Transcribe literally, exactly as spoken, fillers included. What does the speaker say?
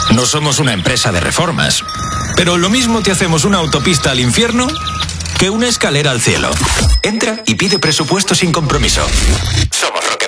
No somos una empresa de reformas, pero lo mismo te hacemos una autopista al infierno que una escalera al cielo. Entra y pide presupuesto sin compromiso. Somos Roquefort.